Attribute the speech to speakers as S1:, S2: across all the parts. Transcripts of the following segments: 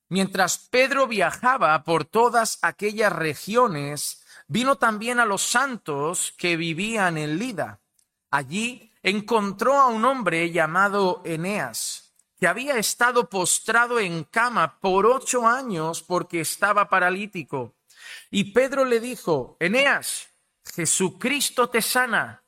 S1: Mientras Pedro viajaba por todas aquellas regiones, vino también a los santos que vivían en Lida. Allí encontró a un hombre llamado Eneas, que había estado postrado en cama por 8 años porque estaba paralítico. Y Pedro le dijo: Eneas, Jesucristo te sana,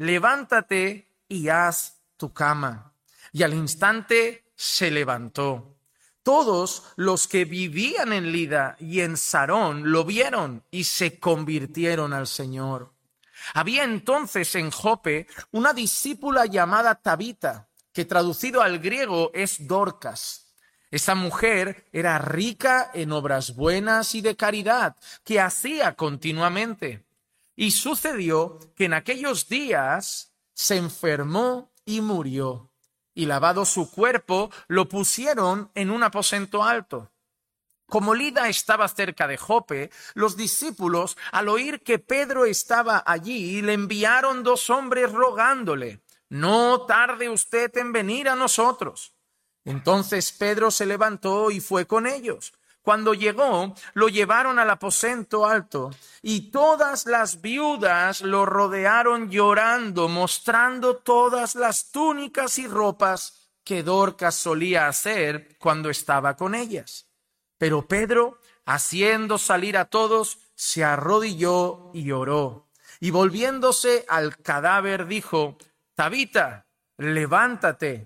S1: levántate y haz tu cama. Y al instante se levantó. Todos los que vivían en Lida y en Sarón lo vieron y se convirtieron al Señor. Había entonces en Jope una discípula llamada Tabita, que traducido al griego es Dorcas. Esa mujer era rica en obras buenas y de caridad, que hacía continuamente. Y sucedió que en aquellos días se enfermó y murió. Y lavado su cuerpo, lo pusieron en un aposento alto. Como Lida estaba cerca de Jope, los discípulos, al oír que Pedro estaba allí, le enviaron 2 hombres rogándole: no tarde usted en venir a nosotros. Entonces Pedro se levantó y fue con ellos. Cuando llegó, lo llevaron al aposento alto, y todas las viudas lo rodearon llorando, mostrando todas las túnicas y ropas que Dorcas solía hacer cuando estaba con ellas. Pero Pedro, haciendo salir a todos, se arrodilló y oró. Y volviéndose al cadáver dijo: Tabita, levántate.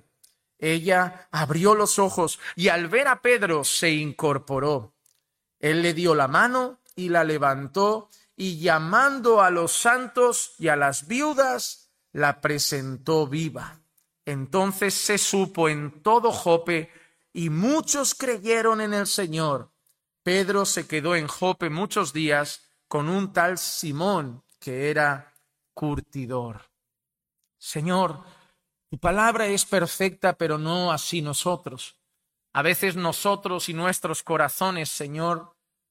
S1: Ella abrió los ojos y al ver a Pedro se incorporó. Él le dio la mano y la levantó, y llamando a los santos y a las viudas, la presentó viva. Entonces se supo en todo Jope, y muchos creyeron en el Señor. Pedro se quedó en Jope muchos días con un tal Simón, que era curtidor. Señor, tu palabra es perfecta, pero no así nosotros. A veces nosotros y nuestros corazones, Señor,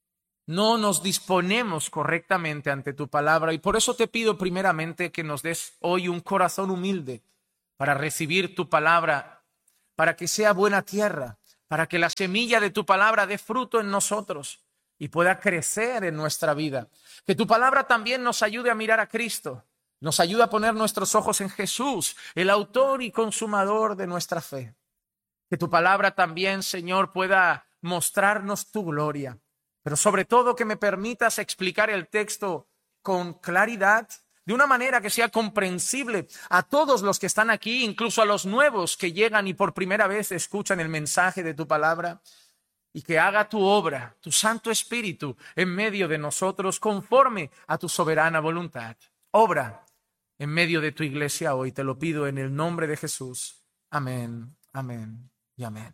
S1: no nos disponemos correctamente ante tu palabra, y por eso te pido primeramente que nos des hoy un corazón humilde para recibir tu palabra, para que sea buena tierra, para que la semilla de tu palabra dé fruto en nosotros y pueda crecer en nuestra vida. Que tu palabra también nos ayude a mirar a Cristo, nos ayude a poner nuestros ojos en Jesús, el autor y consumador de nuestra fe. Que tu palabra también, Señor, pueda mostrarnos tu gloria, pero sobre todo que me permitas explicar el texto con claridad, de una manera que sea comprensible a todos los que están aquí, incluso a los nuevos que llegan y por primera vez escuchan el mensaje de tu palabra, y que haga tu obra, tu Santo Espíritu, en medio de nosotros, conforme a tu soberana voluntad. Obra en medio de tu iglesia hoy, te lo pido en el nombre de Jesús. Amén, amén y amén.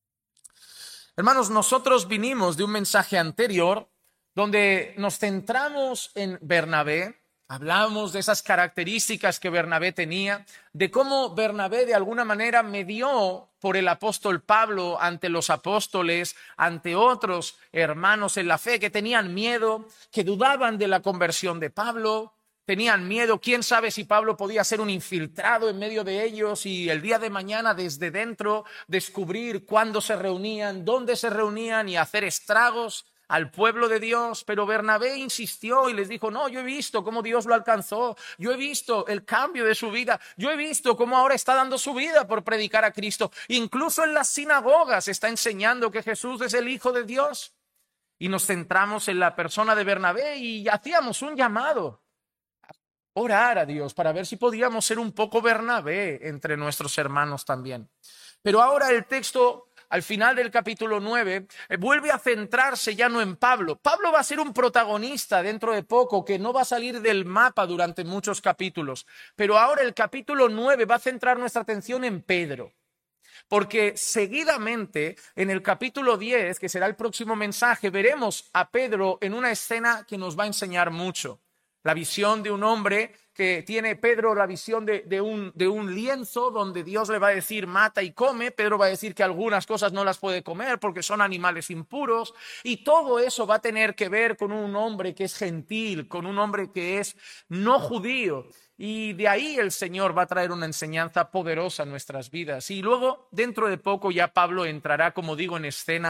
S1: Hermanos, nosotros vinimos de un mensaje anterior donde nos centramos en Bernabé. Hablamos de esas características que Bernabé tenía, de cómo Bernabé de alguna manera medió por el apóstol Pablo ante los apóstoles, ante otros hermanos en la fe que tenían miedo, que dudaban de la conversión de Pablo, tenían miedo. ¿Quién sabe si Pablo podía ser un infiltrado en medio de ellos y el día de mañana desde dentro descubrir cuándo se reunían, dónde se reunían y hacer estragos al pueblo de Dios? Pero Bernabé insistió y les dijo: no, yo he visto cómo Dios lo alcanzó, yo he visto el cambio de su vida, yo he visto cómo ahora está dando su vida por predicar a Cristo. Incluso en las sinagogas está enseñando que Jesús es el Hijo de Dios. Y nos centramos en la persona de Bernabé y hacíamos un llamado a orar a Dios para ver si podíamos ser un poco Bernabé entre nuestros hermanos también. Pero ahora el texto, al final del capítulo 9, vuelve a centrarse ya no en Pablo. Pablo va a ser un protagonista dentro de poco, que no va a salir del mapa durante muchos capítulos. Pero ahora el capítulo 9 va a centrar nuestra atención en Pedro. Porque seguidamente, en el capítulo 10, que será el próximo mensaje, veremos a Pedro en una escena que nos va a enseñar mucho. La visión de un hombre que tiene Pedro, la visión de un lienzo donde Dios le va a decir mata y come. Pedro va a decir que algunas cosas no las puede comer porque son animales impuros, y todo eso va a tener que ver con un hombre que es gentil, con un hombre que es no judío, y de ahí el Señor va a traer una enseñanza poderosa a nuestras vidas. Y luego, dentro de poco, ya Pablo entrará, como digo, en escena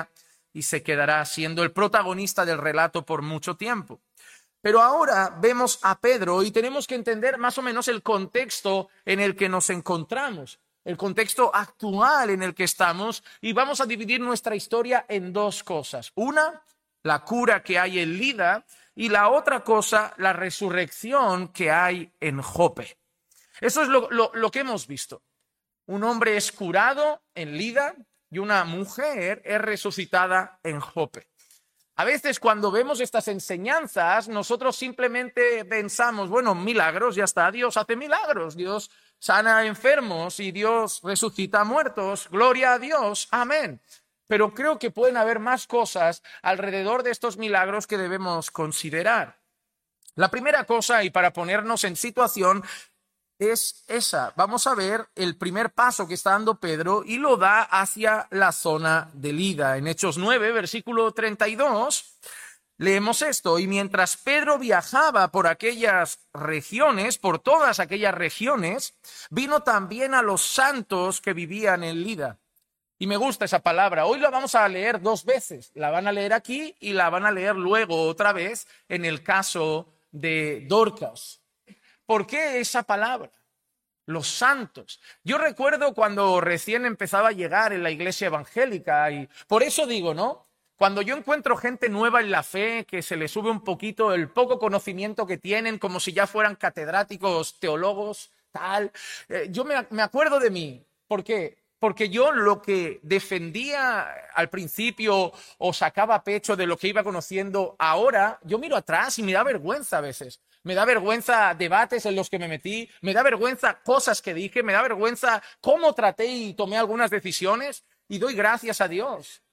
S1: y se quedará siendo el protagonista del relato por mucho tiempo. Pero ahora vemos a Pedro y tenemos que entender más o menos el contexto en el que nos encontramos, el contexto actual en el que estamos, y vamos a dividir nuestra historia en dos cosas. Una, la cura que hay en Lida, y la otra cosa, la resurrección que hay en Jope. Eso es lo que hemos visto. Un hombre es curado en Lida y una mujer es resucitada en Jope. A veces cuando vemos estas enseñanzas, nosotros simplemente pensamos, bueno, milagros, ya está, Dios hace milagros, Dios sana a enfermos y Dios resucita a muertos, gloria a Dios, amén. Pero creo que pueden haber más cosas alrededor de estos milagros que debemos considerar. La primera cosa, y para ponernos en situación, es esa. Vamos a ver el primer paso que está dando Pedro y lo da hacia la zona de Lida. En Hechos 9, versículo 32, leemos esto: y mientras Pedro viajaba por aquellas regiones, por todas aquellas regiones, vino también a los santos que vivían en Lida. Y me gusta esa palabra. Hoy la vamos a leer dos veces. La van a leer aquí y la van a leer luego otra vez en el caso de Dorcas. ¿Por qué esa palabra? Los santos. Yo recuerdo cuando recién empezaba a llegar en la iglesia evangélica y por eso digo, ¿no? Cuando yo encuentro gente nueva en la fe, que se le sube un poquito el poco conocimiento que tienen, como si ya fueran catedráticos, teólogos, tal, yo me acuerdo de mí. ¿Por qué? Porque yo lo que defendía al principio o sacaba pecho de lo que iba conociendo ahora, yo miro atrás y me da vergüenza a veces. Me da vergüenza debates en los que me metí, me da vergüenza cosas que dije, me da vergüenza cómo traté y tomé algunas decisiones, y doy gracias a Dios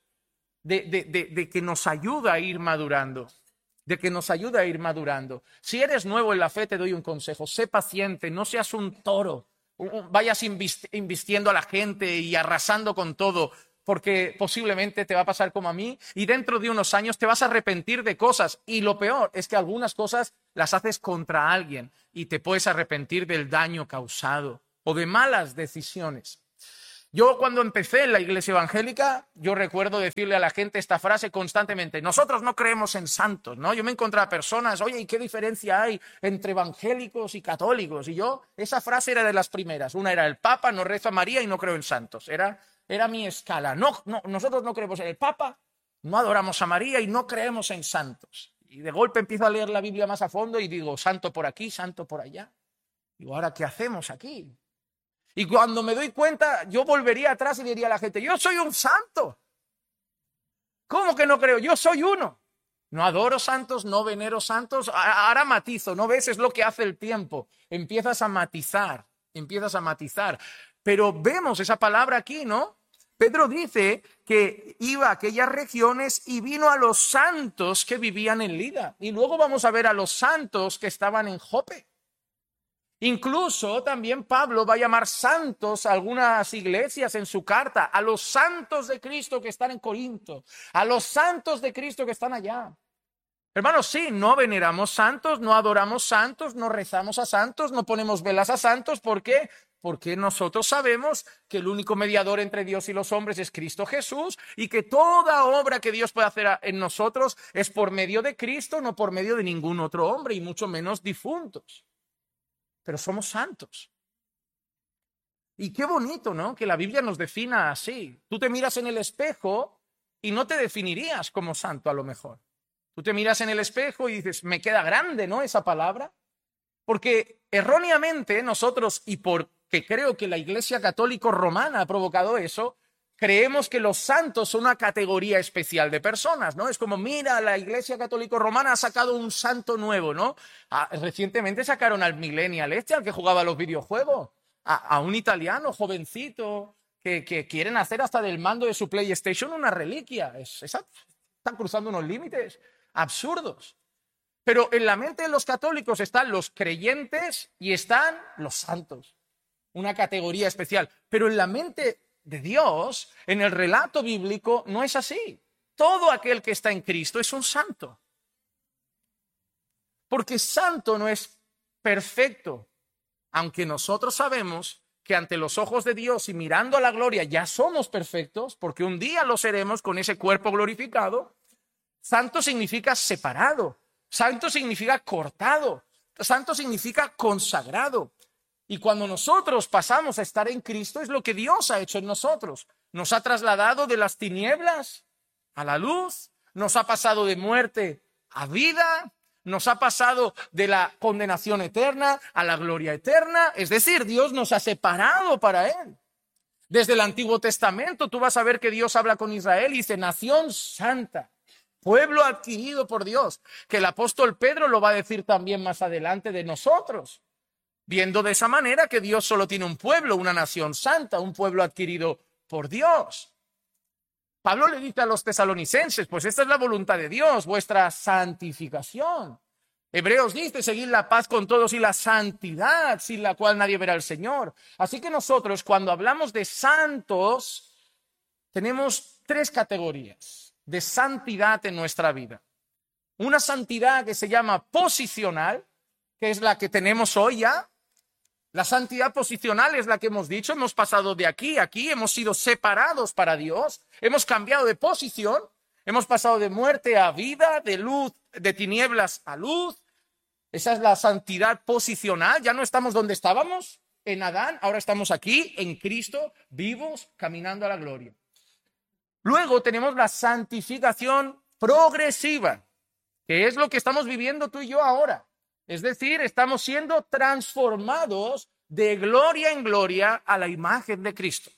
S1: de que nos ayuda a ir madurando, de que nos ayuda a ir madurando. Si eres nuevo en la fe, te doy un consejo: sé paciente, no seas un toro, vayas invistiendo a la gente y arrasando con todo, porque posiblemente te va a pasar como a mí y dentro de unos años te vas a arrepentir de cosas, y lo peor es que algunas cosas las haces contra alguien y te puedes arrepentir del daño causado o de malas decisiones. Yo cuando empecé en la iglesia evangélica, yo recuerdo decirle a la gente esta frase constantemente: nosotros no creemos en santos, ¿no? Yo me encontraba personas, oye, ¿y qué diferencia hay entre evangélicos y católicos? Y yo, esa frase era de las primeras. Una era: el Papa, no rezo a María y no creo en santos. Era mi escala. No, nosotros no creemos en el Papa, no adoramos a María y no creemos en santos. Y de golpe empiezo a leer la Biblia más a fondo y digo: santo por aquí, santo por allá. Digo, ¿ahora qué hacemos aquí? Y cuando me doy cuenta, yo volvería atrás y diría a la gente: yo soy un santo. ¿Cómo que no creo? Yo soy uno. No adoro santos, no venero santos. Ahora matizo, ¿no ves? Es lo que hace el tiempo. Empiezas a matizar. Pero vemos esa palabra aquí, ¿no? Pedro dice que iba a aquellas regiones y vino a los santos que vivían en Lida. Y luego vamos a ver a los santos que estaban en Jope. Incluso también Pablo va a llamar santos a algunas iglesias en su carta: a los santos de Cristo que están en Corinto, a los santos de Cristo que están allá. Hermanos, sí, no veneramos santos, no adoramos santos, no rezamos a santos, no ponemos velas a santos. ¿Por qué? Porque nosotros sabemos que el único mediador entre Dios y los hombres es Cristo Jesús, y que toda obra que Dios puede hacer en nosotros es por medio de Cristo, no por medio de ningún otro hombre, y mucho menos difuntos. Pero somos santos. Y qué bonito, ¿no? Que la Biblia nos defina así. Tú te miras en el espejo y no te definirías como santo a lo mejor. Tú te miras en el espejo y dices: me queda grande, ¿no? Esa palabra. Porque erróneamente nosotros, y porque creo que la Iglesia Católica Romana ha provocado eso, creemos que los santos son una categoría especial de personas, ¿no? Es como: mira, la Iglesia Católica Romana ha sacado un santo nuevo, ¿no? Recientemente sacaron al millennial al que jugaba a los videojuegos, a un italiano jovencito que quieren hacer hasta del mando de su PlayStation una reliquia. Están cruzando unos límites absurdos. Pero en la mente de los católicos están los creyentes y están los santos, una categoría especial. Pero en la mente de Dios, en el relato bíblico, no es así. Todo aquel que está en Cristo es un santo. Porque santo no es perfecto, aunque nosotros sabemos que ante los ojos de Dios y mirando a la gloria ya somos perfectos, porque un día lo seremos con ese cuerpo glorificado. Santo significa separado, santo significa cortado, santo significa consagrado. Y cuando nosotros pasamos a estar en Cristo, es lo que Dios ha hecho en nosotros. Nos ha trasladado de las tinieblas a la luz, nos ha pasado de muerte a vida, nos ha pasado de la condenación eterna a la gloria eterna. Es decir, Dios nos ha separado para Él. Desde el Antiguo Testamento tú vas a ver que Dios habla con Israel y dice, nación santa, pueblo adquirido por Dios, que el apóstol Pedro lo va a decir también más adelante de nosotros, viendo de esa manera que Dios solo tiene un pueblo, una nación santa, un pueblo adquirido por Dios. Pablo le dice a los tesalonicenses, pues esta es la voluntad de Dios, vuestra santificación. Hebreos dice, seguid la paz con todos y la santidad, sin la cual nadie verá al Señor. Así que nosotros, cuando hablamos de santos, tenemos tres categorías de santidad en nuestra vida. Una santidad que se llama posicional, que es la que tenemos hoy ya. La santidad posicional es la que hemos dicho, hemos pasado de aquí a aquí, hemos sido separados para Dios, hemos cambiado de posición, hemos pasado de muerte a vida, de luz, de tinieblas a luz. Esa es la santidad posicional, ya no estamos donde estábamos, en Adán, ahora estamos aquí, en Cristo, vivos, caminando a la gloria. Luego tenemos la santificación progresiva, que es lo que estamos viviendo tú y yo ahora. Es decir, estamos siendo transformados de gloria en gloria a la imagen de Cristo.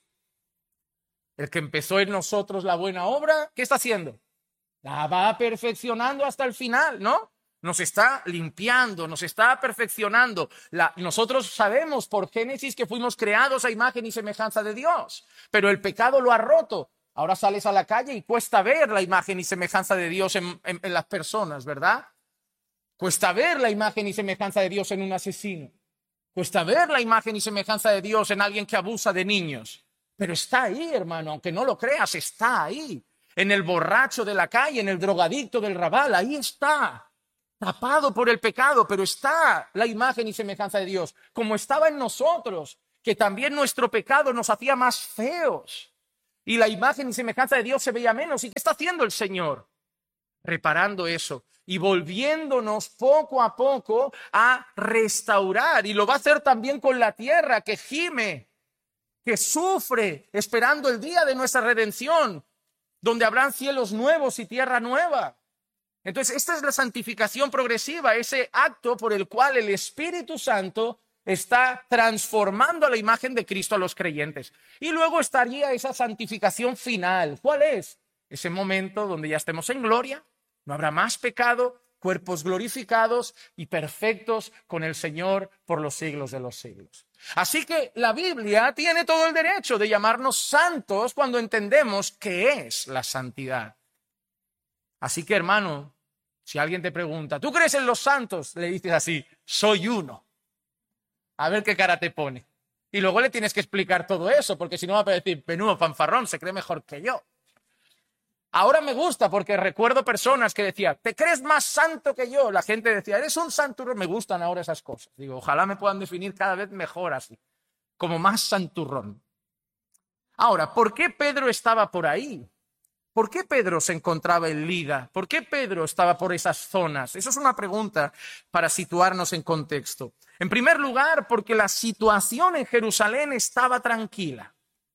S1: El que empezó en nosotros la buena obra, ¿qué está haciendo? La va perfeccionando hasta el final, ¿no? Nos está limpiando, nos está perfeccionando. Nosotros sabemos por Génesis que fuimos creados a imagen y semejanza de Dios, pero el pecado lo ha roto. Ahora sales a la calle y cuesta ver la imagen y semejanza de Dios en las personas, ¿verdad? Cuesta ver la imagen y semejanza de Dios en un asesino. Cuesta ver la imagen y semejanza de Dios en alguien que abusa de niños. Pero está ahí, hermano, aunque no lo creas, está ahí. En el borracho de la calle, en el drogadicto del rabal, ahí está. Tapado por el pecado, pero está la imagen y semejanza de Dios. Como estaba en nosotros, que también nuestro pecado nos hacía más feos. Y la imagen y semejanza de Dios se veía menos. ¿Y qué está haciendo el Señor? Reparando eso y volviéndonos poco a poco a restaurar. Y lo va a hacer también con la tierra que gime, que sufre, esperando el día de nuestra redención, donde habrán cielos nuevos y tierra nueva. Entonces, esta es la santificación progresiva, ese acto por el cual el Espíritu Santo está transformando a la imagen de Cristo a los creyentes. Y luego estaría esa santificación final. ¿Cuál es? Ese momento donde ya estemos en gloria, no habrá más pecado, cuerpos glorificados y perfectos con el Señor por los siglos de los siglos. Así que la Biblia tiene todo el derecho de llamarnos santos cuando entendemos qué es la santidad. Así que, hermano, si alguien te pregunta, ¿tú crees en los santos? Le dices así, soy uno. A ver qué cara te pone. Y luego le tienes que explicar todo eso, porque si no va a decir, menudo fanfarrón, se cree mejor que yo. Ahora me gusta porque recuerdo personas que decían, ¿te crees más santo que yo? La gente decía, eres un santurrón. Me gustan ahora esas cosas. Digo, ojalá me puedan definir cada vez mejor así, como más santurrón. Ahora, ¿por qué Pedro estaba por ahí? ¿Por qué Pedro se encontraba en Lida? ¿Por qué Pedro estaba por esas zonas? Eso es una pregunta para situarnos en contexto. En primer lugar, porque la situación en Jerusalén estaba tranquila.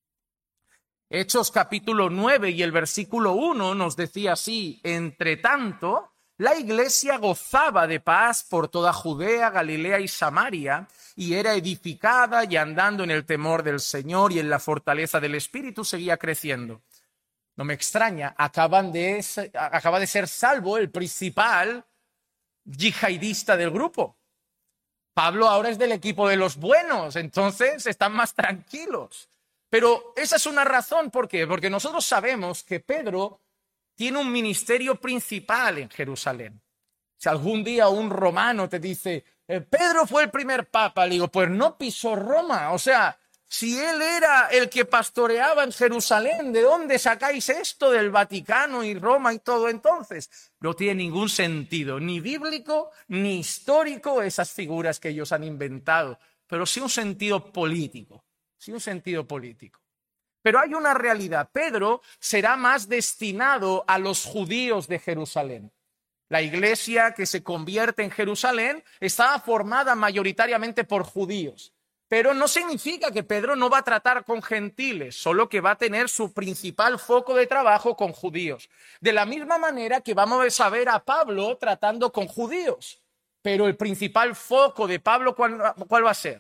S1: Hechos capítulo 9 y el versículo 1 nos decía así, entre tanto, la iglesia gozaba de paz por toda Judea, Galilea y Samaria, y era edificada y andando en el temor del Señor y en la fortaleza del Espíritu seguía creciendo. No me extraña, acaba de ser salvo el principal yihadista del grupo. Pablo ahora es del equipo de los buenos, entonces están más tranquilos. Pero esa es una razón, ¿por qué? Porque nosotros sabemos que Pedro tiene un ministerio principal en Jerusalén. Si algún día un romano te dice, Pedro fue el primer papa, le digo, pues no pisó Roma. O sea, si él era el que pastoreaba en Jerusalén, ¿de dónde sacáis esto del Vaticano y Roma y todo entonces? No tiene ningún sentido, ni bíblico ni histórico, esas figuras que ellos han inventado, pero sí un sentido político. sí, un sentido político. Pero hay una realidad. Pedro será más destinado a los judíos de Jerusalén. La iglesia que se convierte en Jerusalén estaba formada mayoritariamente por judíos. Pero no significa que Pedro no va a tratar con gentiles, solo que va a tener su principal foco de trabajo con judíos. De la misma manera que vamos a ver a Pablo tratando con judíos. Pero el principal foco de Pablo, ¿cuál va a ser?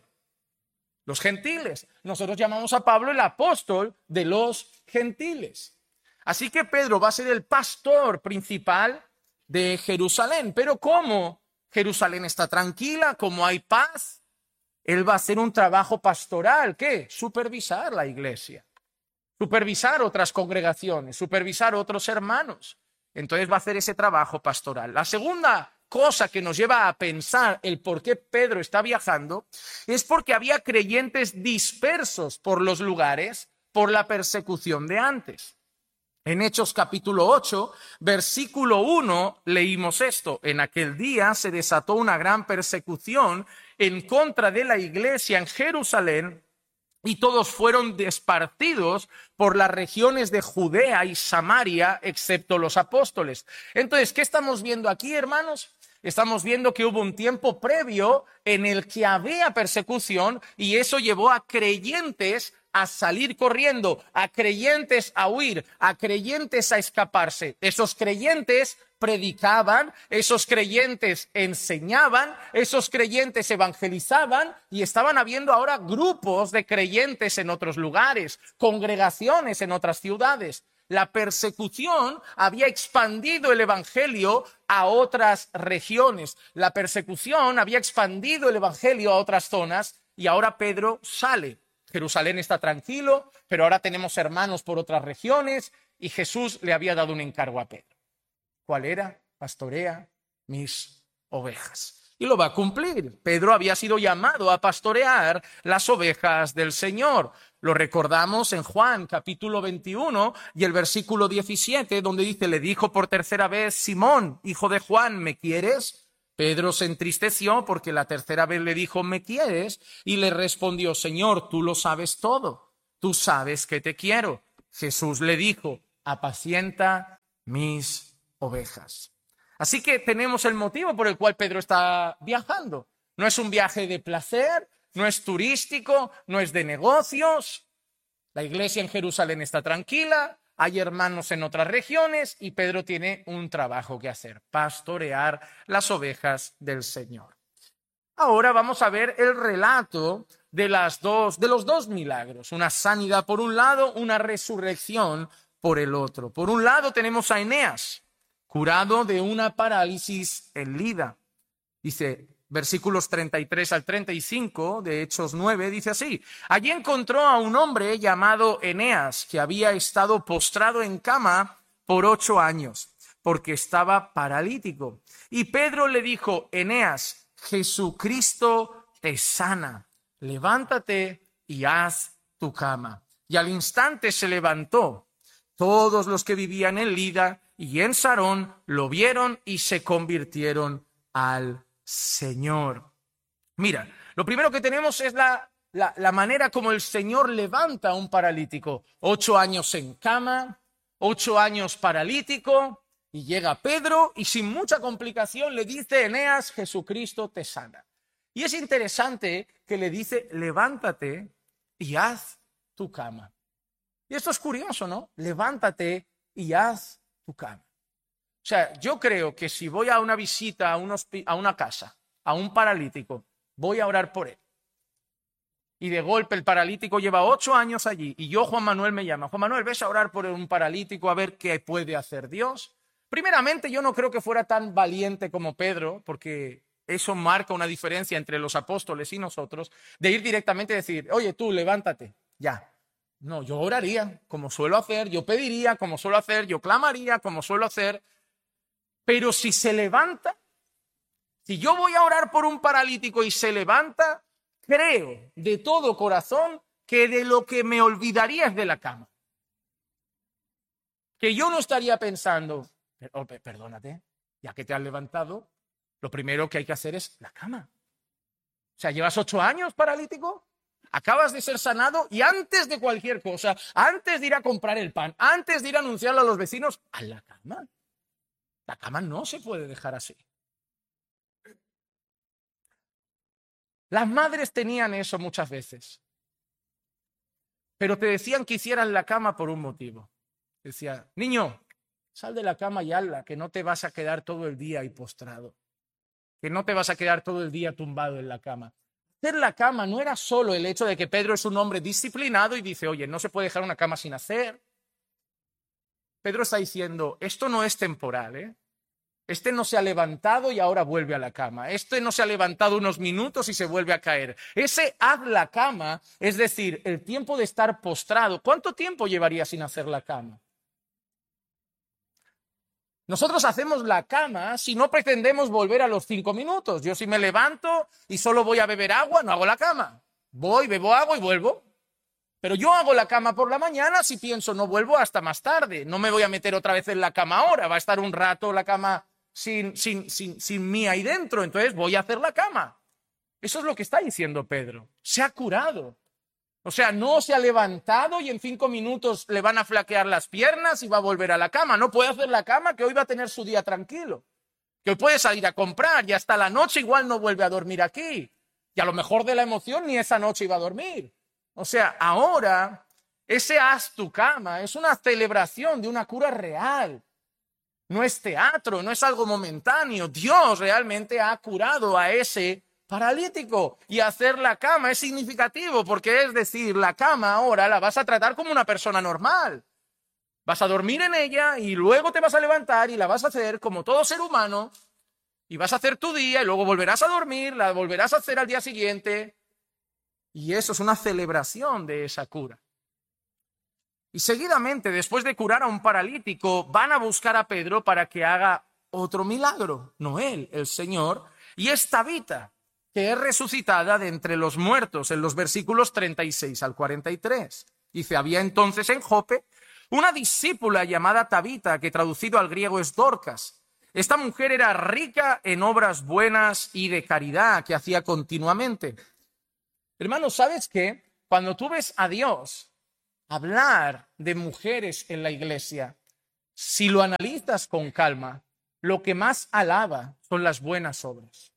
S1: Los gentiles. Nosotros llamamos a Pablo el apóstol de los gentiles. Así que Pedro va a ser el pastor principal de Jerusalén. Pero ¿cómo Jerusalén está tranquila? ¿Cómo hay paz? Él va a hacer un trabajo pastoral. ¿Qué? Supervisar la iglesia. Supervisar otras congregaciones. Supervisar otros hermanos. Entonces va a hacer ese trabajo pastoral. La segunda cosa que nos lleva a pensar el por qué Pedro está viajando es porque había creyentes dispersos por los lugares por la persecución de antes. En Hechos capítulo 8, versículo 1, leímos esto. En aquel día se desató una gran persecución en contra de la iglesia en Jerusalén y todos fueron esparcidos por las regiones de Judea y Samaria, excepto los apóstoles. Entonces, ¿qué estamos viendo aquí, hermanos? Estamos viendo que hubo un tiempo previo en el que había persecución y eso llevó a creyentes a salir corriendo, a creyentes a huir, a creyentes a escaparse. Esos creyentes predicaban, esos creyentes enseñaban, esos creyentes evangelizaban y estaban habiendo ahora grupos de creyentes en otros lugares, congregaciones en otras ciudades. La persecución había expandido el evangelio a otras regiones. La persecución había expandido el evangelio a otras zonas y ahora Pedro sale. Jerusalén está tranquilo, pero ahora tenemos hermanos por otras regiones y Jesús le había dado un encargo a Pedro. ¿Cuál era? Pastorea mis ovejas. Y lo va a cumplir. Pedro había sido llamado a pastorear las ovejas del Señor. Lo recordamos en Juan capítulo 21 y el versículo 17, donde dice, le dijo por tercera vez, Simón, hijo de Juan, ¿me quieres? Pedro se entristeció porque la tercera vez le dijo, ¿me quieres? Y le respondió, Señor, tú lo sabes todo. Tú sabes que te quiero. Jesús le dijo, apacienta mis ovejas. Así que tenemos el motivo por el cual Pedro está viajando. No es un viaje de placer, no es turístico, no es de negocios. La iglesia en Jerusalén está tranquila, hay hermanos en otras regiones y Pedro tiene un trabajo que hacer, pastorear las ovejas del Señor. Ahora vamos a ver el relato de los dos milagros, una sanidad por un lado, una resurrección por el otro. Por un lado tenemos a Eneas, curado de una parálisis en Lida. Dice, versículos 33 al 35 de Hechos 9, dice así, allí encontró a un hombre llamado Eneas, que había estado postrado en cama por 8 años, porque estaba paralítico. Y Pedro le dijo, Eneas, Jesucristo te sana, levántate y haz tu cama. Y al instante se levantó. Todos los que vivían en Lida y en Sarón lo vieron y se convirtieron al Señor. Mira, lo primero que tenemos es la manera como el Señor levanta a un paralítico. 8 años en cama, 8 años paralítico, y llega Pedro y sin mucha complicación le dice, Eneas, Jesucristo te sana. Y es interesante que le dice, levántate y haz tu cama. Y esto es curioso, ¿no? Levántate y haz tu cama. O sea, yo creo que si voy a una visita a una casa, a un paralítico, voy a orar por él. Y de golpe el paralítico lleva 8 años allí y yo, Juan Manuel, me llama. Juan Manuel, ¿ves a orar por un paralítico a ver qué puede hacer Dios? Primeramente, yo no creo que fuera tan valiente como Pedro, porque eso marca una diferencia entre los apóstoles y nosotros, de ir directamente y decir, oye, tú, levántate, ya. No, yo oraría como suelo hacer, yo pediría como suelo hacer, yo clamaría como suelo hacer. Pero si se levanta, si yo voy a orar por un paralítico y se levanta, creo de todo corazón que de lo que me olvidaría es de la cama. Que yo no estaría pensando, perdónate, ya que te has levantado, lo primero que hay que hacer es la cama. O sea, ¿llevas 8 años paralítico? Acabas de ser sanado y antes de cualquier cosa, antes de ir a comprar el pan, antes de ir a anunciarlo a los vecinos, a la cama. La cama no se puede dejar así. Las madres tenían eso muchas veces, pero te decían que hicieras la cama por un motivo. Decía, niño, sal de la cama y hazla, que no te vas a quedar todo el día ahí postrado, que no te vas a quedar todo el día tumbado en la cama. Hacer la cama no era solo el hecho de que Pedro es un hombre disciplinado y dice, oye, no se puede dejar una cama sin hacer. Pedro está diciendo, esto no es temporal, ¿eh? Este no se ha levantado y ahora vuelve a la cama. Este no se ha levantado unos minutos y se vuelve a caer. Ese haz la cama, es decir, el tiempo de estar postrado. ¿Cuánto tiempo llevaría sin hacer la cama? Nosotros hacemos la cama si no pretendemos volver a los 5 minutos. Yo si me levanto y solo voy a beber agua, no hago la cama. Voy, bebo agua y vuelvo. Pero yo hago la cama por la mañana si pienso no vuelvo hasta más tarde. No me voy a meter otra vez en la cama ahora. Va a estar un rato la cama sin mí ahí dentro. Entonces voy a hacer la cama. Eso es lo que está diciendo Pedro. Se ha curado. O sea, no se ha levantado y en 5 minutos le van a flaquear las piernas y va a volver a la cama. No puede hacer la cama, que hoy va a tener su día tranquilo. Que hoy puede salir a comprar y hasta la noche igual no vuelve a dormir aquí. Y a lo mejor de la emoción ni esa noche iba a dormir. O sea, ahora ese haz tu cama es una celebración de una cura real. No es teatro, no es algo momentáneo. Dios realmente ha curado a ese paralítico, y hacer la cama es significativo porque es decir, la cama ahora la vas a tratar como una persona normal. Vas a dormir en ella y luego te vas a levantar y la vas a hacer como todo ser humano y vas a hacer tu día y luego volverás a dormir, la volverás a hacer al día siguiente y eso es una celebración de esa cura. Y seguidamente, después de curar a un paralítico, van a buscar a Pedro para que haga otro milagro, no él, el Señor, y es Tabita, que es resucitada de entre los muertos, en los versículos 36 al 43. Dice, había entonces en Jope una discípula llamada Tabita, que traducido al griego es Dorcas. Esta mujer era rica en obras buenas y de caridad que hacía continuamente. Hermano, ¿sabes qué? Cuando tú ves a Dios hablar de mujeres en la iglesia, si lo analizas con calma, lo que más alaba son las buenas obras.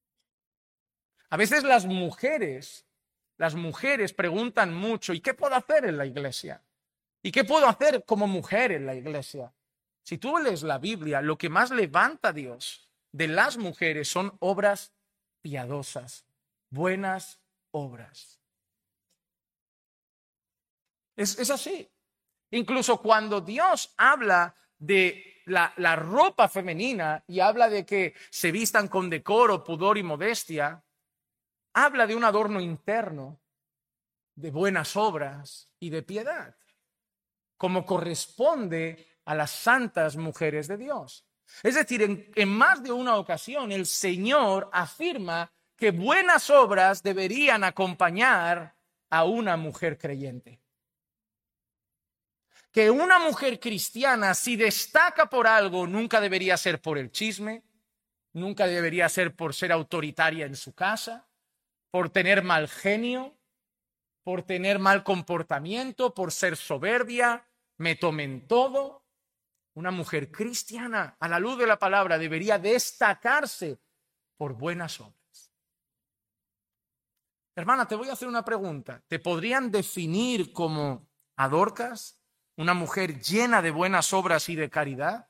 S1: A veces las mujeres preguntan mucho, ¿y qué puedo hacer en la iglesia? ¿Y qué puedo hacer como mujer en la iglesia? Si tú lees la Biblia, lo que más levanta a Dios de las mujeres son obras piadosas, buenas obras. Es así. Incluso cuando Dios habla de la ropa femenina y habla de que se vistan con decoro, pudor y modestia, habla de un adorno interno, de buenas obras y de piedad, como corresponde a las santas mujeres de Dios. Es decir, en más de una ocasión el Señor afirma que buenas obras deberían acompañar a una mujer creyente. Que una mujer cristiana, si destaca por algo, nunca debería ser por el chisme, nunca debería ser por ser autoritaria en su casa, por tener mal genio, por tener mal comportamiento, por ser soberbia, me tomen todo. Una mujer cristiana, a la luz de la palabra, debería destacarse por buenas obras. Hermana, te voy a hacer una pregunta. ¿Te podrían definir como a Dorcas, una mujer llena de buenas obras y de caridad?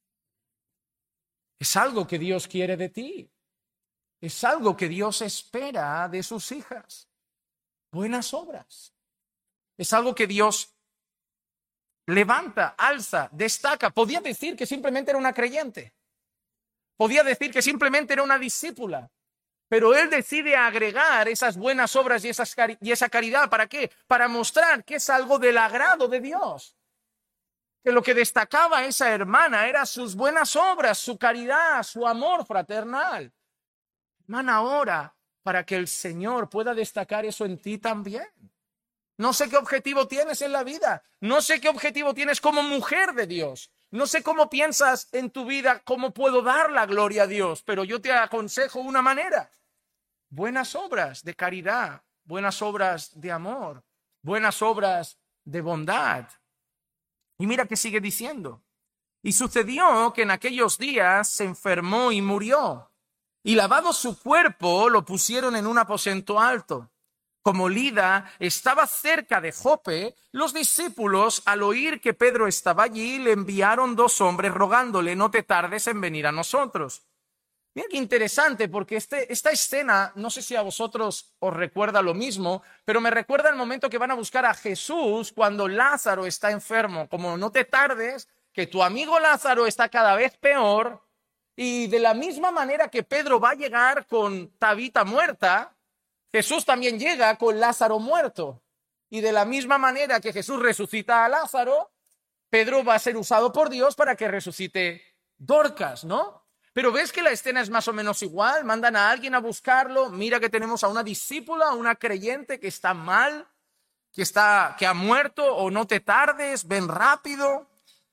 S1: Es algo que Dios quiere de ti. Es algo que Dios espera de sus hijas. Buenas obras. Es algo que Dios levanta, alza, destaca. Podía decir que simplemente era una creyente. Podía decir que simplemente era una discípula. Pero Él decide agregar esas buenas obras y esa caridad. ¿Para qué? Para mostrar que es algo del agrado de Dios. Que lo que destacaba a esa hermana era sus buenas obras, su caridad, su amor fraternal. Hermana, ora para que el Señor pueda destacar eso en ti también. No sé qué objetivo tienes en la vida. No sé qué objetivo tienes como mujer de Dios. No sé cómo piensas en tu vida, cómo puedo dar la gloria a Dios. Pero yo te aconsejo una manera. Buenas obras de caridad, buenas obras de amor, buenas obras de bondad. Y mira que sigue diciendo. Y sucedió que en aquellos días se enfermó y murió. Y lavado su cuerpo, lo pusieron en un aposento alto. Como Lida estaba cerca de Jope, los discípulos, al oír que Pedro estaba allí, le enviaron 2 hombres rogándole: no te tardes en venir a nosotros. Mira qué interesante, porque esta escena, no sé si a vosotros os recuerda lo mismo, pero me recuerda el momento que van a buscar a Jesús cuando Lázaro está enfermo. Como no te tardes, que tu amigo Lázaro está cada vez peor, y de la misma manera que Pedro va a llegar con Tabita muerta, Jesús también llega con Lázaro muerto. Y de la misma manera que Jesús resucita a Lázaro, Pedro va a ser usado por Dios para que resucite Dorcas, ¿no? Pero ves que la escena es más o menos igual. Mandan a alguien a buscarlo. Mira que tenemos a una discípula, a una creyente que está mal, que ha muerto, o no te tardes, ven rápido.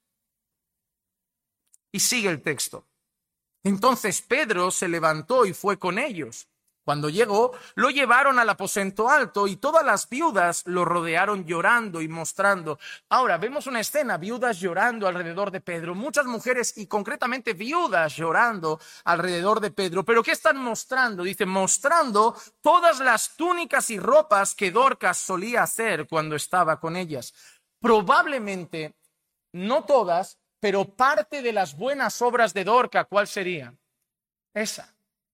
S1: Y sigue el texto. Entonces Pedro se levantó y fue con ellos. Cuando llegó, lo llevaron al aposento alto y todas las viudas lo rodearon llorando y mostrando. Ahora, vemos una escena, viudas llorando alrededor de Pedro, muchas mujeres y concretamente viudas llorando alrededor de Pedro. ¿Pero qué están mostrando? Dice, mostrando todas las túnicas y ropas que Dorcas solía hacer cuando estaba con ellas. Probablemente, no todas, pero parte de las buenas obras de Dorcas, ¿cuál sería? Esa.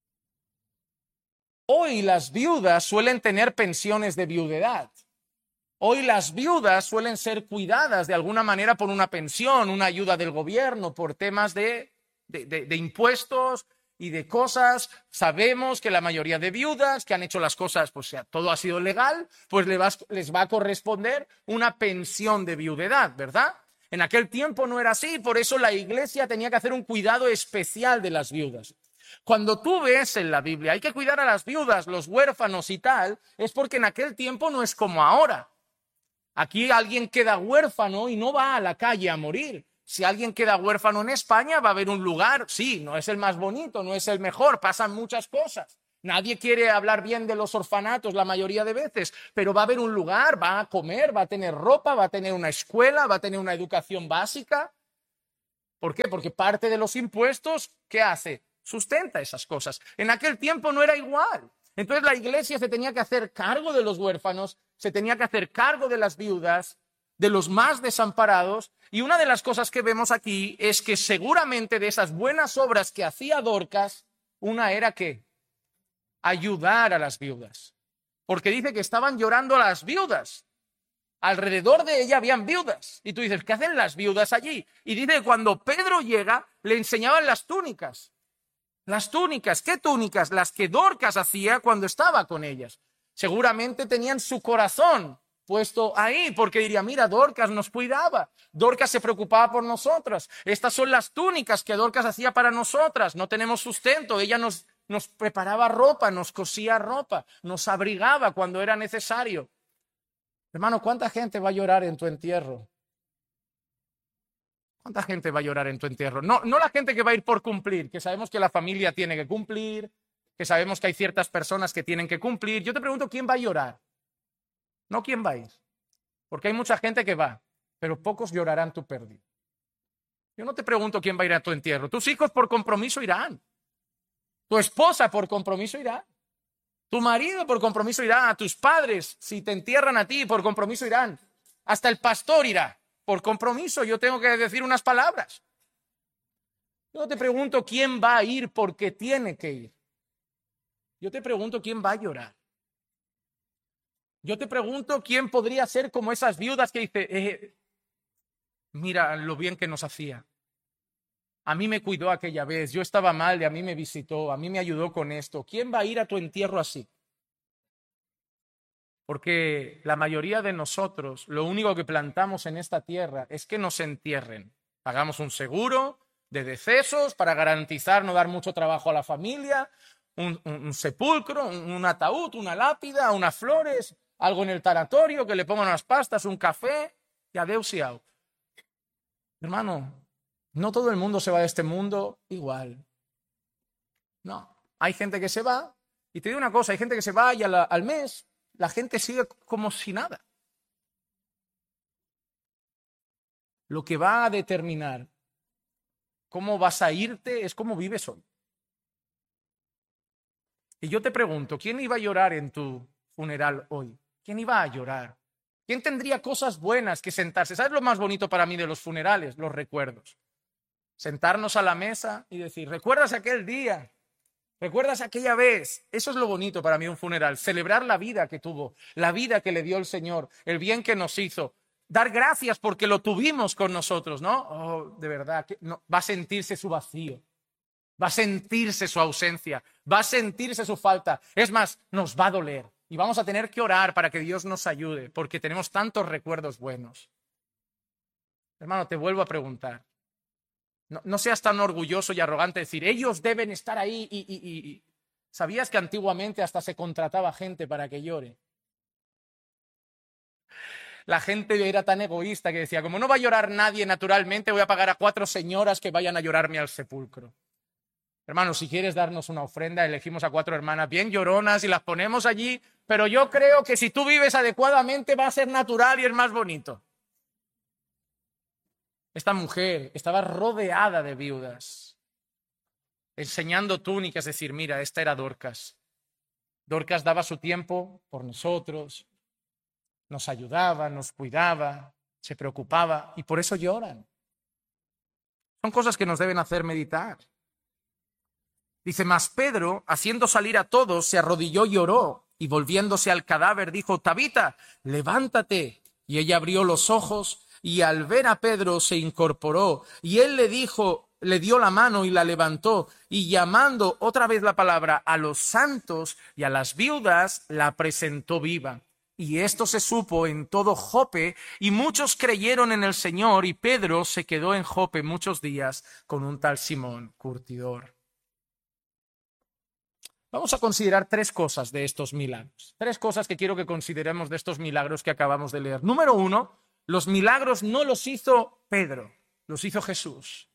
S1: Hoy las viudas suelen tener pensiones de viudedad. Hoy las viudas suelen ser cuidadas de alguna manera por una pensión, una ayuda del gobierno, por temas de impuestos y de cosas. Sabemos que la mayoría de viudas que han hecho las cosas, pues todo ha sido legal, pues les va a corresponder una pensión de viudedad, ¿verdad? En aquel tiempo no era así, por eso la iglesia tenía que hacer un cuidado especial de las viudas. Cuando tú ves en la Biblia, hay que cuidar a las viudas, los huérfanos y tal, es porque en aquel tiempo no es como ahora. Aquí alguien queda huérfano y no va a la calle a morir. Si alguien queda huérfano en España, va a haber un lugar, sí, no es el más bonito, no es el mejor, pasan muchas cosas. Nadie quiere hablar bien de los orfanatos la mayoría de veces, pero va a haber un lugar, va a comer, va a tener ropa, va a tener una escuela, va a tener una educación básica. ¿Por qué? Porque parte de los impuestos, ¿qué hace? Sustenta esas cosas. En aquel tiempo no era igual. Entonces la iglesia se tenía que hacer cargo de los huérfanos, se tenía que hacer cargo de las viudas, de los más desamparados. Y una de las cosas que vemos aquí es que seguramente de esas buenas obras que hacía Dorcas, una era que ayudar a las viudas. Porque dice que estaban llorando a las viudas. Alrededor de ella habían viudas. Y tú dices, ¿qué hacen las viudas allí? Y dice que cuando Pedro llega, le enseñaban las túnicas. Las túnicas, ¿qué túnicas? Las que Dorcas hacía cuando estaba con ellas. Seguramente tenían su corazón puesto ahí, porque diría, mira, Dorcas nos cuidaba, Dorcas se preocupaba por nosotras. Estas son las túnicas que Dorcas hacía para nosotras. No tenemos sustento, ella nos preparaba ropa, nos cosía ropa, nos abrigaba cuando era necesario. Hermano, ¿cuánta gente va a llorar en tu entierro? ¿Cuánta gente va a llorar en tu entierro? No la gente que va a ir por cumplir, que sabemos que la familia tiene que cumplir, que sabemos que hay ciertas personas que tienen que cumplir. Yo te pregunto, ¿quién va a llorar? No quién va a ir. Porque hay mucha gente que va, pero pocos llorarán tu pérdida. Yo no te pregunto quién va a ir a tu entierro. Tus hijos por compromiso irán. Tu esposa por compromiso irá. Tu marido por compromiso irá. A tus padres, si te entierran a ti, por compromiso irán. Hasta el pastor irá. Por compromiso, yo tengo que decir unas palabras. Yo no te pregunto quién va a ir porque tiene que ir. Yo te pregunto quién va a llorar. Yo te pregunto quién podría ser como esas viudas que dice, mira lo bien que nos hacía. A mí me cuidó aquella vez, yo estaba mal y a mí me visitó, a mí me ayudó con esto. ¿Quién va a ir a tu entierro así? Porque la mayoría de nosotros, lo único que plantamos en esta tierra es que nos entierren. Pagamos un seguro de decesos para garantizar no dar mucho trabajo a la familia, un sepulcro, un ataúd, una lápida, unas flores, algo en el tanatorio, que le pongan unas pastas, un café y adeus y au. Hermano, no todo el mundo se va de este mundo igual. No, hay gente que se va, y te digo una cosa, hay gente que se va y al mes la gente sigue como si nada. Lo que va a determinar cómo vas a irte es cómo vives hoy. Y yo te pregunto, ¿quién iba a llorar en tu funeral hoy? ¿Quién iba a llorar? ¿Quién tendría cosas buenas que sentarse? ¿Sabes lo más bonito para mí de los funerales? Los recuerdos. Sentarnos a la mesa y decir, ¿recuerdas aquel día? ¿Recuerdas aquella vez? Eso es lo bonito para mí un funeral. Celebrar la vida que tuvo, la vida que le dio el Señor, el bien que nos hizo. Dar gracias porque lo tuvimos con nosotros, ¿no? Oh, de verdad, que no, va a sentirse su vacío. Va a sentirse su ausencia, va a sentirse su falta. Es más, nos va a doler y vamos a tener que orar para que Dios nos ayude porque tenemos tantos recuerdos buenos. Hermano, te vuelvo a preguntar. No seas tan orgulloso y arrogante de decir, ellos deben estar ahí y... ¿Sabías que antiguamente hasta se contrataba gente para que llore? La gente era tan egoísta que decía, como no va a llorar nadie naturalmente, voy a pagar a 4 señoras que vayan a llorarme al sepulcro. Hermano, si quieres darnos una ofrenda, elegimos a 4 hermanas bien lloronas y las ponemos allí, pero yo creo que si tú vives adecuadamente va a ser natural y es más bonito. Esta mujer estaba rodeada de viudas, enseñando túnicas, es decir, mira, esta era Dorcas. Dorcas daba su tiempo por nosotros, nos ayudaba, nos cuidaba, se preocupaba y por eso lloran. Son cosas que nos deben hacer meditar. Dice, mas Pedro, haciendo salir a todos, se arrodilló y lloró, y volviéndose al cadáver dijo, Tabita, levántate. Y ella abrió los ojos, y al ver a Pedro se incorporó, y él le dijo, le dio la mano y la levantó, y llamando otra vez la palabra a los santos y a las viudas, la presentó viva. Y esto se supo en todo Jope, y muchos creyeron en el Señor, y Pedro se quedó en Jope muchos días con un tal Simón curtidor. Vamos a considerar 3 cosas de estos milagros. 3 cosas que quiero que consideremos de estos milagros que acabamos de leer. Número 1, los milagros no los hizo Pedro, los hizo Jesús.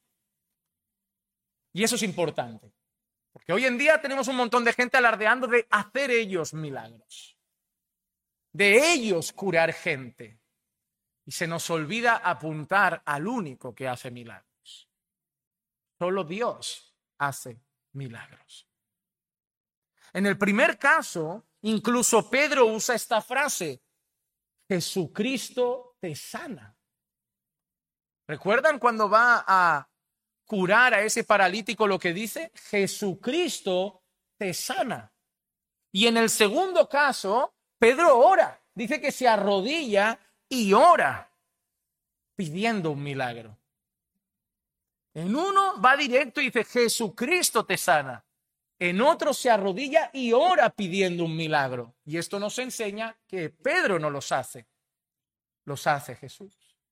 S1: Y eso es importante, porque hoy en día tenemos un montón de gente alardeando de hacer ellos milagros, de ellos curar gente. Y se nos olvida apuntar al único que hace milagros. Solo Dios hace milagros. En el primer caso, incluso Pedro usa esta frase, Jesucristo te sana. ¿Recuerdan cuando va a curar a ese paralítico lo que dice? Jesucristo te sana. Y en el segundo caso, Pedro ora. Dice que se arrodilla y ora pidiendo un milagro. En uno va directo y dice, Jesucristo te sana. En otro se arrodilla y ora pidiendo un milagro. Y esto nos enseña que Pedro no los hace Jesús.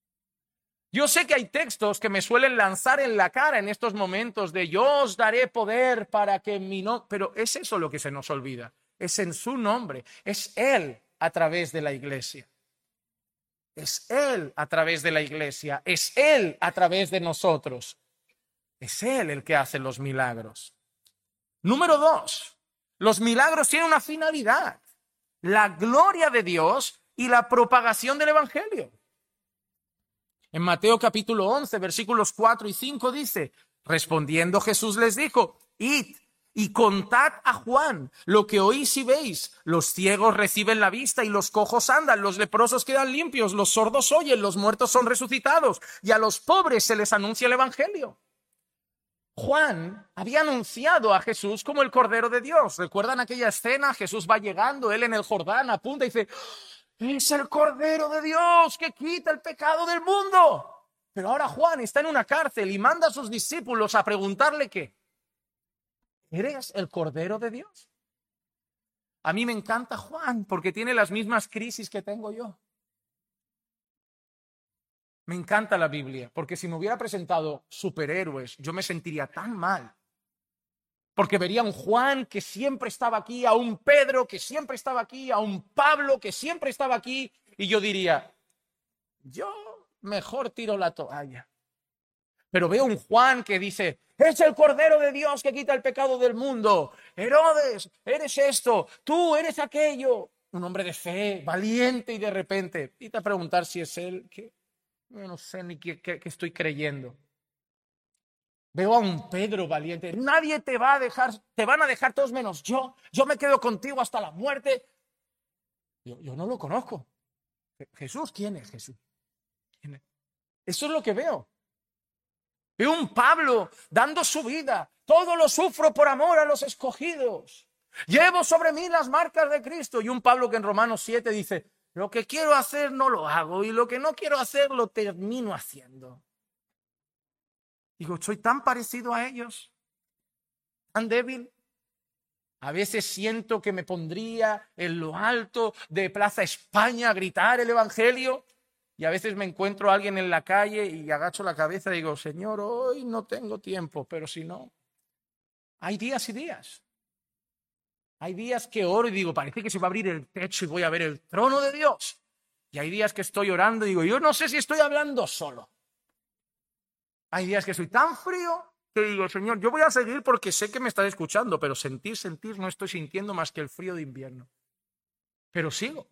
S1: Yo sé que hay textos que me suelen lanzar en la cara en estos momentos de yo os daré poder para que mi nombre... Pero es eso lo que se nos olvida. Es en su nombre. Es Él a través de la iglesia. Es Él a través de la iglesia. Es Él a través de nosotros. Es Él el que hace los milagros. Número 2, los milagros tienen una finalidad, la gloria de Dios y la propagación del Evangelio. En Mateo capítulo 11, versículos 4 y 5 dice, respondiendo Jesús les dijo, id y contad a Juan lo que oís y veis. Los ciegos reciben la vista y los cojos andan, los leprosos quedan limpios, los sordos oyen, los muertos son resucitados y a los pobres se les anuncia el Evangelio. Juan había anunciado a Jesús como el Cordero de Dios. ¿Recuerdan aquella escena? Jesús va llegando, él en el Jordán apunta y dice, es el Cordero de Dios que quita el pecado del mundo. Pero ahora Juan está en una cárcel y manda a sus discípulos a preguntarle qué. ¿Eres el Cordero de Dios? A mí me encanta Juan porque tiene las mismas crisis que tengo yo. Me encanta la Biblia, porque si me hubiera presentado superhéroes, yo me sentiría tan mal. Porque vería a un Juan que siempre estaba aquí, a un Pedro que siempre estaba aquí, a un Pablo que siempre estaba aquí, y yo diría, yo mejor tiro la toalla. Pero veo un Juan que dice, es el Cordero de Dios que quita el pecado del mundo. Herodes, eres esto, tú eres aquello. un hombre de fe, valiente, y de repente, y te a preguntar si es él, que yo no sé ni qué estoy creyendo. Veo a un Pedro valiente. Nadie te va a dejar, te van a dejar todos menos yo. Yo me quedo contigo hasta la muerte. Yo no lo conozco. Jesús, ¿quién es Jesús? ¿Quién es? Eso es lo que veo. Veo un Pablo dando su vida. Todo lo sufro por amor a los escogidos. Llevo sobre mí las marcas de Cristo. Y un Pablo que en Romanos 7 dice, lo que quiero hacer no lo hago y lo que no quiero hacer lo termino haciendo. Digo, soy tan parecido a ellos, tan débil. A veces siento que me pondría en lo alto de Plaza España a gritar el evangelio. Y a veces me encuentro a alguien en la calle y agacho la cabeza y digo, Señor, hoy no tengo tiempo, pero si no. Hay días y días. Hay días que oro y digo, parece que se va a abrir el techo y voy a ver el trono de Dios. Y hay días que estoy orando y digo, yo no sé si estoy hablando solo. Hay días que soy tan frío que digo, Señor, yo voy a seguir porque sé que me estás escuchando, pero sentir, no estoy sintiendo más que el frío de invierno. Pero sigo.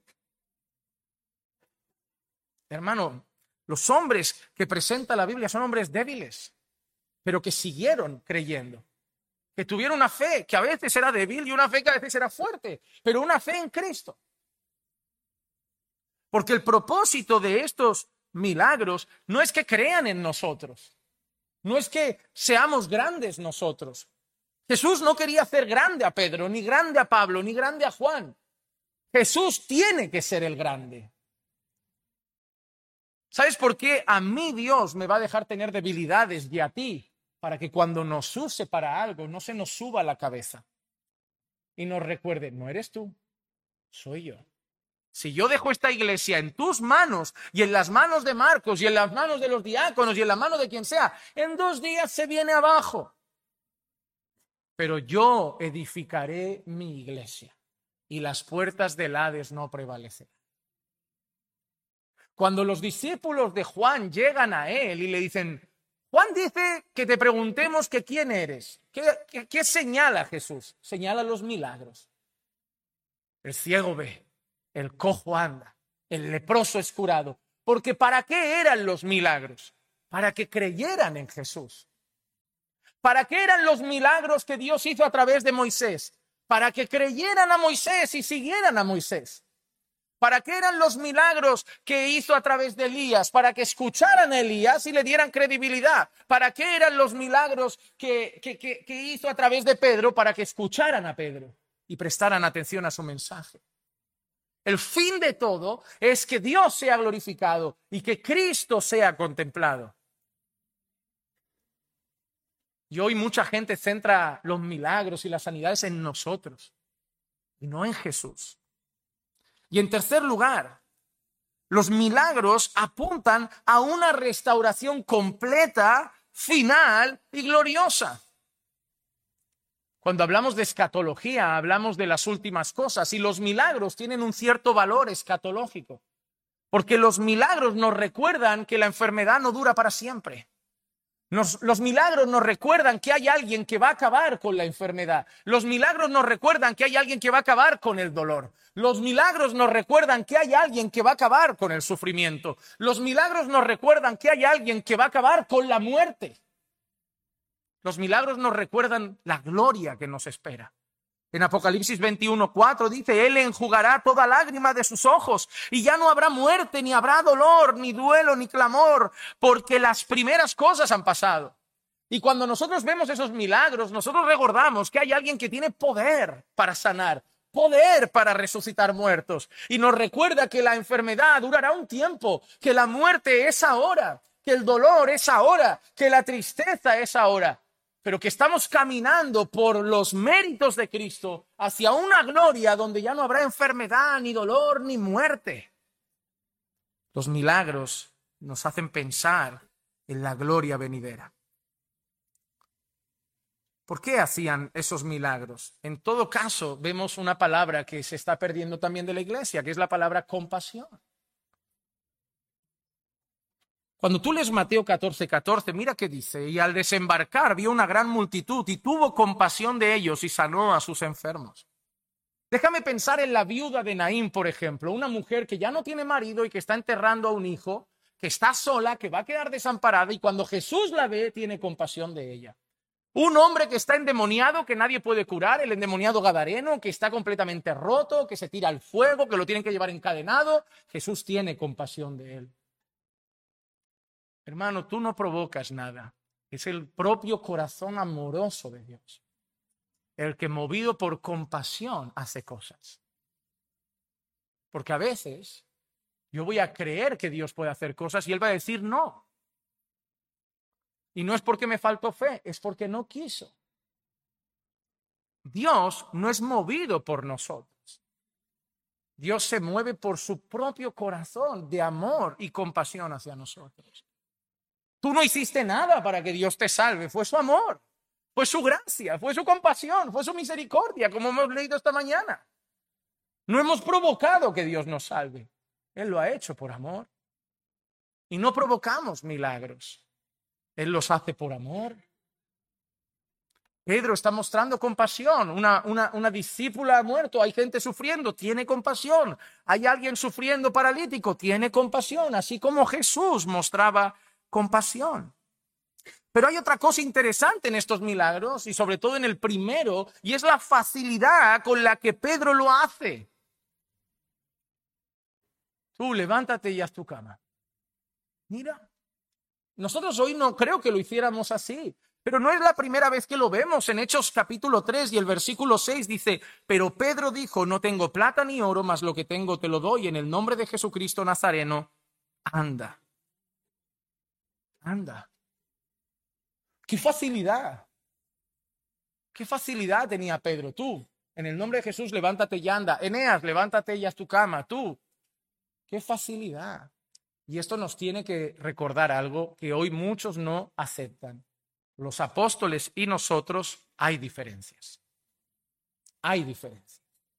S1: Hermano, los hombres que presenta la Biblia son hombres débiles, pero que siguieron creyendo. Que tuvieron una fe que a veces era débil y una fe que a veces era fuerte, pero una fe en Cristo. Porque el propósito de estos milagros no es que crean en nosotros. No es que seamos grandes nosotros. Jesús no quería hacer grande a Pedro, ni grande a Pablo, ni grande a Juan. Jesús tiene que ser el grande. ¿Sabes por qué a mí Dios me va a dejar tener debilidades y a ti? Para que cuando nos use para algo no se nos suba a la cabeza y nos recuerde, no eres tú, soy yo. Si yo dejo esta iglesia en tus manos y en las manos de Marcos y en las manos de los diáconos y en la mano de quien sea, en 2 días se viene abajo. Pero yo edificaré mi iglesia y las puertas del Hades no prevalecerán. Cuando los discípulos de Juan llegan a él y le dicen, Juan dice que te preguntemos que quién eres. ¿Qué señala Jesús? Señala los milagros. El ciego ve. El cojo anda, el leproso es curado. Porque ¿para qué eran los milagros? Para que creyeran en Jesús. ¿Para qué eran los milagros que Dios hizo a través de Moisés? Para que creyeran a Moisés y siguieran a Moisés. ¿Para qué eran los milagros que hizo a través de Elías? Para que escucharan a Elías y le dieran credibilidad. ¿Para qué eran los milagros que hizo a través de Pedro? Para que escucharan a Pedro y prestaran atención a su mensaje. El fin de todo es que Dios sea glorificado y que Cristo sea contemplado. Y hoy mucha gente centra los milagros y las sanidades en nosotros y no en Jesús. Y en tercer lugar, los milagros apuntan a una restauración completa, final y gloriosa. Cuando hablamos de escatología, hablamos de las últimas cosas y los milagros tienen un cierto valor escatológico, porque los milagros nos recuerdan que la enfermedad no dura para siempre. Los milagros nos recuerdan que hay alguien que va a acabar con la enfermedad. Los milagros nos recuerdan que hay alguien que va a acabar con el dolor. Los milagros nos recuerdan que hay alguien que va a acabar con el sufrimiento. Los milagros nos recuerdan que hay alguien que va a acabar con la muerte. Los milagros nos recuerdan la gloria que nos espera. En Apocalipsis 21:4 dice, Él enjugará toda lágrima de sus ojos y ya no habrá muerte, ni habrá dolor, ni duelo, ni clamor, porque las primeras cosas han pasado. Y cuando nosotros vemos esos milagros, nosotros recordamos que hay alguien que tiene poder para sanar, poder para resucitar muertos. Y nos recuerda que la enfermedad durará un tiempo, que la muerte es ahora, que el dolor es ahora, que la tristeza es ahora. Pero que estamos caminando por los méritos de Cristo hacia una gloria donde ya no habrá enfermedad, ni dolor, ni muerte. Los milagros nos hacen pensar en la gloria venidera. ¿Por qué hacían esos milagros? En todo caso, vemos una palabra que se está perdiendo también de la iglesia, que es la palabra compasión. Cuando tú lees Mateo 14:14, mira qué dice, y al desembarcar vio una gran multitud y tuvo compasión de ellos y sanó a sus enfermos. Déjame pensar en la viuda de Naín, por ejemplo, una mujer que ya no tiene marido y que está enterrando a un hijo, que está sola, que va a quedar desamparada, y cuando Jesús la ve, tiene compasión de ella. Un hombre que está endemoniado, que nadie puede curar, el endemoniado gadareno, que está completamente roto, que se tira al fuego, que lo tienen que llevar encadenado, Jesús tiene compasión de él. Hermano, tú no provocas nada, es el propio corazón amoroso de Dios, el que movido por compasión hace cosas. Porque a veces yo voy a creer que Dios puede hacer cosas y Él va a decir no. Y no es porque me faltó fe, es porque no quiso. Dios no es movido por nosotros. Dios se mueve por su propio corazón de amor y compasión hacia nosotros. Tú no hiciste nada para que Dios te salve, fue su amor, fue su gracia, fue su compasión, fue su misericordia, como hemos leído esta mañana. No hemos provocado que Dios nos salve. Él lo ha hecho por amor. Y no provocamos milagros. Él los hace por amor. Pedro está mostrando compasión. Una discípula ha muerto, hay gente sufriendo, tiene compasión. Hay alguien sufriendo paralítico, tiene compasión, así como Jesús mostraba compasión. Pero hay otra cosa interesante en estos milagros, y sobre todo en el primero, y es la facilidad con la que Pedro lo hace. Tú levántate y haz tu cama. Mira, nosotros hoy no creo que lo hiciéramos así, pero no es la primera vez que lo vemos. En Hechos capítulo 3 y el versículo 6 dice, pero Pedro dijo, no tengo plata ni oro, mas lo que tengo te lo doy, en el nombre de Jesucristo Nazareno, anda. Anda. ¡Qué facilidad! ¡Qué facilidad tenía Pedro! Tú, en el nombre de Jesús, levántate y anda. Eneas, levántate y haz tu cama. Tú. ¡Qué facilidad! Y esto nos tiene que recordar algo que hoy muchos no aceptan. Los apóstoles y nosotros hay diferencias. Hay diferencias.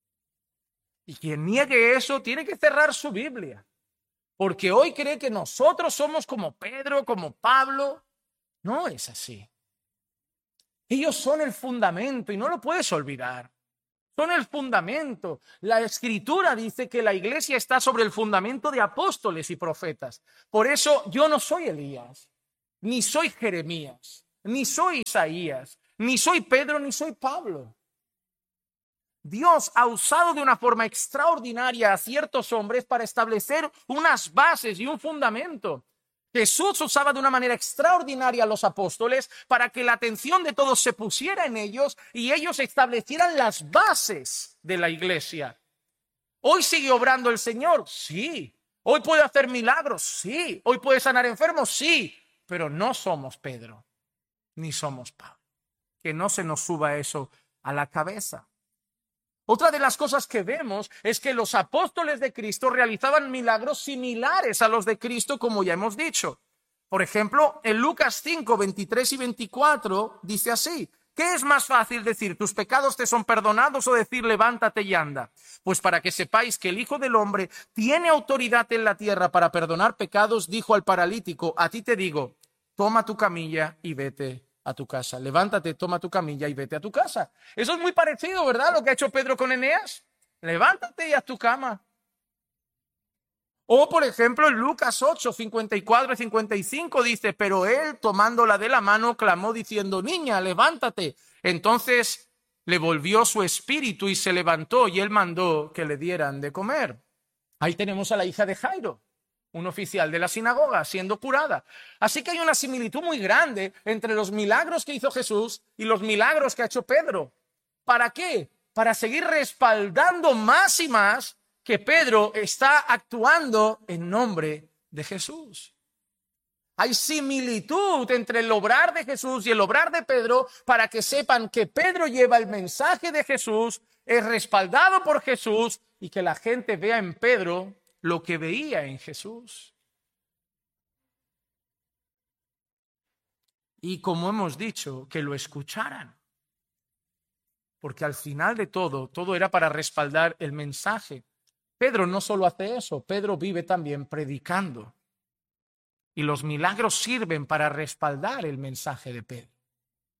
S1: Y quien niegue eso tiene que cerrar su Biblia. Porque hoy cree que nosotros somos como Pedro, como Pablo. No es así. Ellos son el fundamento y no lo puedes olvidar. Son el fundamento. La Escritura dice que la iglesia está sobre el fundamento de apóstoles y profetas. Por eso yo no soy Elías, ni soy Jeremías, ni soy Isaías, ni soy Pedro, ni soy Pablo. Dios ha usado de una forma extraordinaria a ciertos hombres para establecer unas bases y un fundamento. Jesús usaba de una manera extraordinaria a los apóstoles para que la atención de todos se pusiera en ellos y ellos establecieran las bases de la iglesia. ¿Hoy sigue obrando el Señor? Sí. ¿Hoy puede hacer milagros? Sí. ¿Hoy puede sanar enfermos? Sí. Pero no somos Pedro, ni somos Pablo. Que no se nos suba eso a la cabeza. Otra de las cosas que vemos es que los apóstoles de Cristo realizaban milagros similares a los de Cristo, como ya hemos dicho. Por ejemplo, en Lucas 5, 23 y 24 dice así, ¿qué es más fácil decir, tus pecados te son perdonados o decir, levántate y anda? Pues para que sepáis que el Hijo del Hombre tiene autoridad en la tierra para perdonar pecados, dijo al paralítico, a ti te digo, toma tu camilla y vete a tu casa. Levántate, toma tu camilla y vete a tu casa. Eso es muy parecido, ¿verdad? Lo que ha hecho Pedro con Eneas. Levántate y haz tu cama. O, por ejemplo, en Lucas 8, 54 y 55 dice, pero él, tomándola de la mano, clamó diciendo, niña, levántate. Entonces le volvió su espíritu y se levantó y él mandó que le dieran de comer. Ahí tenemos a la hija de Jairo, un oficial de la sinagoga, siendo curada. Así que hay una similitud muy grande entre los milagros que hizo Jesús y los milagros que ha hecho Pedro. ¿Para qué? Para seguir respaldando más y más que Pedro está actuando en nombre de Jesús. Hay similitud entre el obrar de Jesús y el obrar de Pedro para que sepan que Pedro lleva el mensaje de Jesús, es respaldado por Jesús y que la gente vea en Pedro lo que veía en Jesús. Y como hemos dicho, que lo escucharan. Porque al final de todo, todo era para respaldar el mensaje. Pedro no solo hace eso, Pedro vive también predicando. Y los milagros sirven para respaldar el mensaje de Pedro.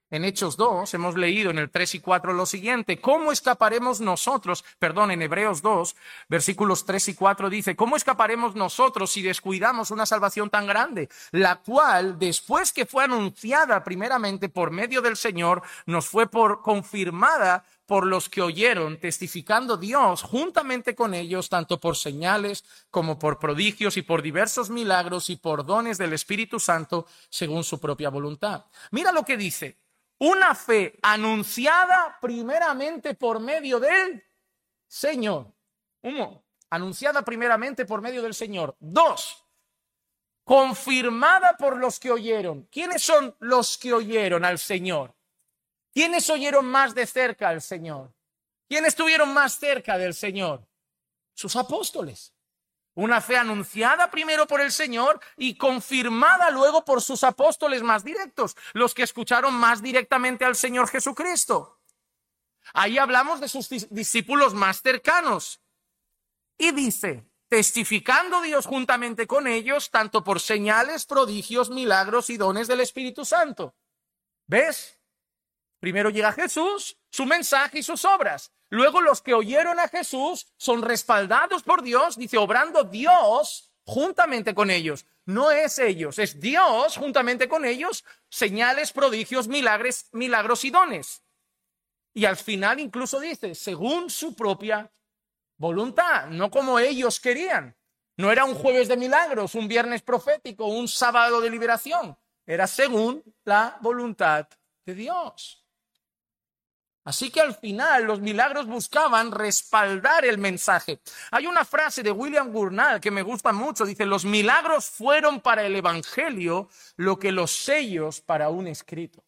S1: En Hechos 2 hemos leído en el 3 y 4 lo siguiente: ¿cómo escaparemos nosotros? Perdón, en Hebreos 2, versículos 3 y 4 dice: ¿cómo escaparemos nosotros si descuidamos una salvación tan grande, la cual, después que fue anunciada primeramente por medio del Señor, nos fue confirmada por los que oyeron, testificando Dios juntamente con ellos, tanto por señales como por prodigios y por diversos milagros y por dones del Espíritu Santo, según su propia voluntad? Mira lo que dice: una fe anunciada primeramente por medio del Señor. Uno, anunciada primeramente por medio del Señor. Dos, confirmada por los que oyeron. ¿Quiénes son los que oyeron al Señor? ¿Quiénes oyeron más de cerca al Señor? ¿Quiénes estuvieron más cerca del Señor? Sus apóstoles. Una fe anunciada primero por el Señor y confirmada luego por sus apóstoles más directos, los que escucharon más directamente al Señor Jesucristo. Ahí hablamos de sus discípulos más cercanos. Y dice: testificando Dios juntamente con ellos, tanto por señales, prodigios, milagros y dones del Espíritu Santo. ¿Ves? Primero llega Jesús, su mensaje y sus obras. Luego los que oyeron a Jesús son respaldados por Dios, dice, obrando Dios juntamente con ellos. No es ellos, es Dios juntamente con ellos, señales, prodigios, milagros y dones. Y al final incluso dice, según su propia voluntad, no como ellos querían. No era un jueves de milagros, un viernes profético, un sábado de liberación. Era según la voluntad de Dios. Así que al final los milagros buscaban respaldar el mensaje. Hay una frase de William Gurnall que me gusta mucho. Dice: los milagros fueron para el evangelio lo que los sellos para un escrito.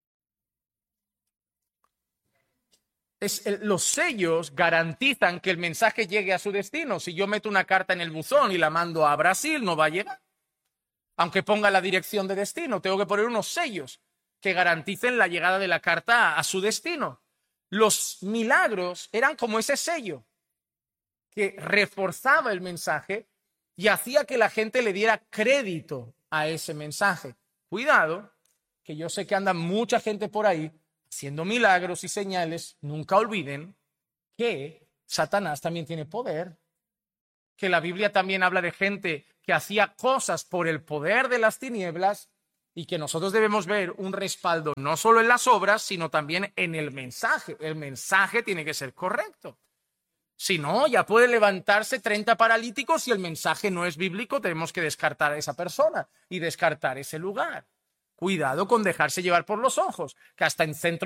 S1: Los sellos garantizan que el mensaje llegue a su destino. Si yo meto una carta en el buzón y la mando a Brasil, no va a llegar. Aunque ponga la dirección de destino, tengo que poner unos sellos que garanticen la llegada de la carta a su destino. Los milagros eran como ese sello que reforzaba el mensaje y hacía que la gente le diera crédito a ese mensaje. Cuidado, que yo sé que anda mucha gente por ahí haciendo milagros y señales. Nunca olviden que Satanás también tiene poder, que la Biblia también habla de gente que hacía cosas por el poder de las tinieblas y que nosotros debemos ver un respaldo no solo en las obras, sino también en el mensaje. El mensaje tiene que ser correcto. Si no, ya puede levantarse 30 paralíticos y el mensaje no es bíblico, tenemos que descartar a esa persona y descartar ese lugar. Cuidado con dejarse llevar por los ojos, que hasta en centros